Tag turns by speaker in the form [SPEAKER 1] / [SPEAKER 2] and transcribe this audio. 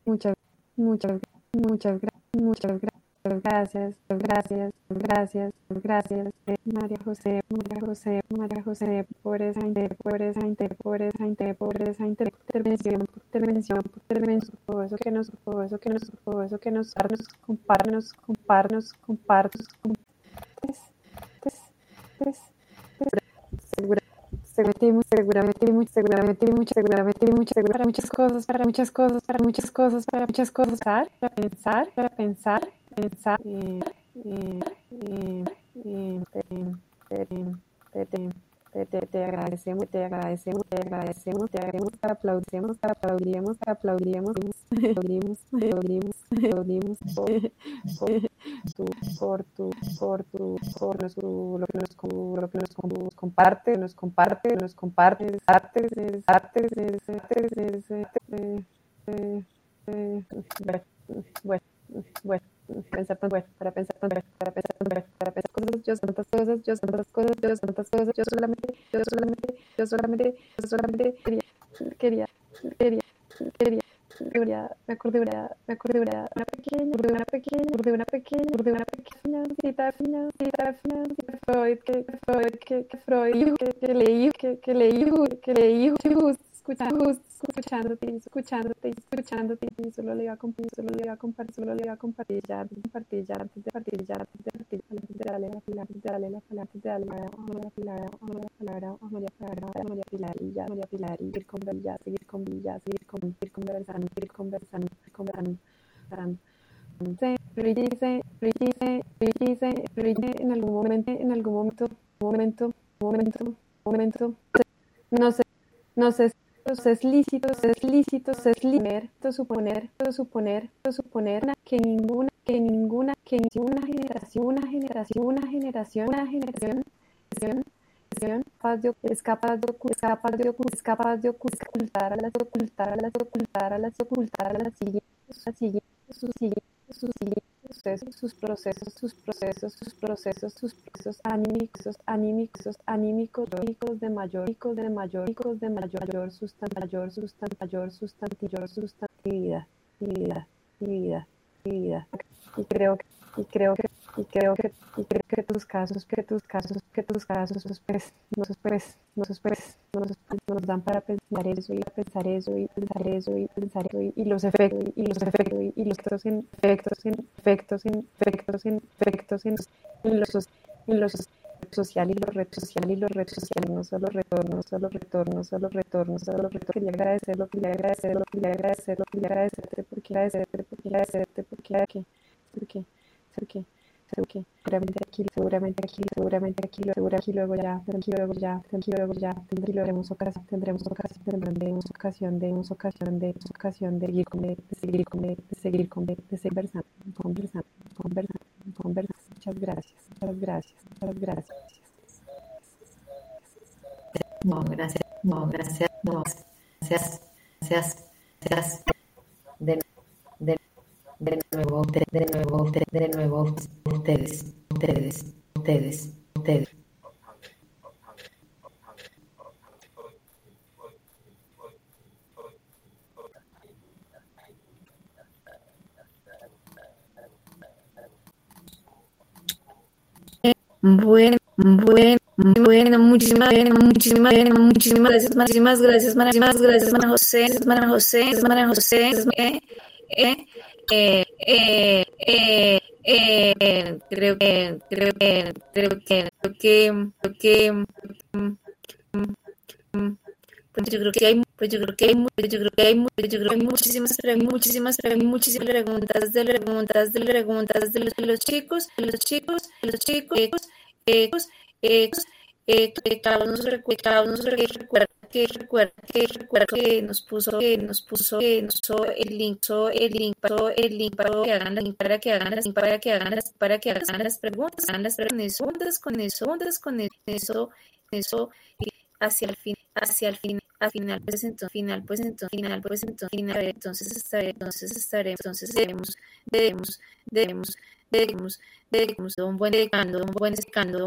[SPEAKER 1] muchas, muchas, muchas, muchas gracias, gracias, gracias, gracias, María José, María José, María José, por esa intervención, por eso que nos, comparnos, para muchas cosas, para pensar, te agradecemos, te aplaudimos lo que nos comparte, bueno, para pensar cosas, yo solamente quería me acordé de una pequeña cita de Freud que leí justo escuchándote y solo le iba a compartir ya antes de partir antes de darle la palabra a María Pilar y seguir conversando. Pero dice en algún momento, no sé si es lícito suponer que ninguna generación es capaz de ocultar a la siguiente sus procesos anímicos de mayor sustantividad. Y creo que tus casos nos dan para pensar eso y los efectos en los social y los red social, no solo retorno, quería agradecerte porque seguramente aquí luego ya tendremos ocasión de seguir conversando. Muchas gracias.
[SPEAKER 2] Gracias. De nuevo, ustedes. Bueno, muchísimas gracias, María José. Creo que hay muchísimas preguntas de los chicos, cada uno recuerda que nos puso el link para que hagan las preguntas, con eso hacia el final, debemos un buen